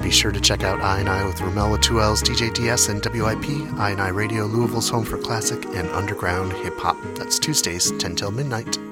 be sure to check out I with Ramel with 2 L's, DJ DS, and WIP, I Radio, Louisville's home for classic and underground hip-hop. That's Tuesdays, 10 till midnight.